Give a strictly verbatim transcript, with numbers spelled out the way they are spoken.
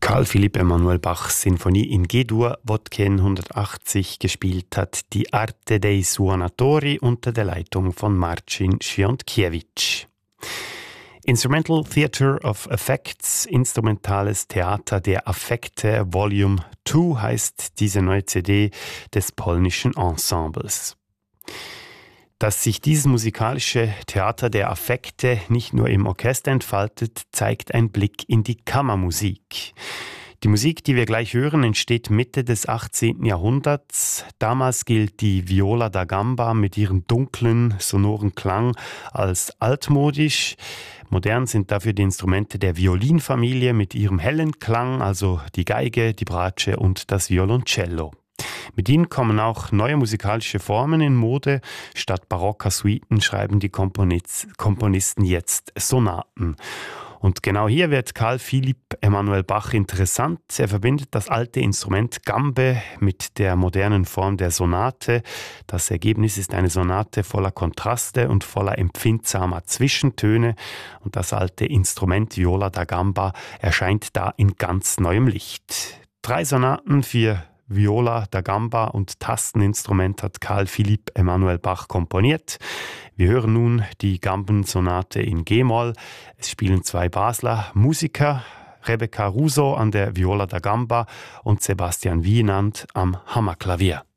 Carl Philipp Emanuel Bachs Sinfonie in G-Dur, die Ken hundertachtzig gespielt hat, die Arte dei Suonatori unter der Leitung von Marcin Świątkiewicz. Instrumental Theatre of Affects, instrumentales Theater der Affekte, Volume zwei heißt diese neue C D des polnischen Ensembles. Dass sich dieses musikalische Theater der Affekte nicht nur im Orchester entfaltet, zeigt ein Blick in die Kammermusik. Die Musik, die wir gleich hören, entsteht Mitte des achtzehnten Jahrhunderts. Damals gilt die Viola da Gamba mit ihrem dunklen, sonoren Klang als altmodisch. Modern sind dafür die Instrumente der Violinfamilie mit ihrem hellen Klang, also die Geige, die Bratsche und das Violoncello. Mit ihnen kommen auch neue musikalische Formen in Mode. Statt barocker Suiten schreiben die Komponisten jetzt Sonaten. Und genau hier wird Carl Philipp Emanuel Bach interessant. Er verbindet das alte Instrument Gambe mit der modernen Form der Sonate. Das Ergebnis ist eine Sonate voller Kontraste und voller empfindsamer Zwischentöne. Und das alte Instrument Viola da Gamba erscheint da in ganz neuem Licht. Drei Sonaten für Viola da Gamba und Tasteninstrument hat Carl Philipp Emanuel Bach komponiert. Wir hören nun die Gambensonate in G-Moll. Es spielen zwei Basler Musiker, Rebecca Russo an der Viola da Gamba und Sebastian Wienand am Hammerklavier.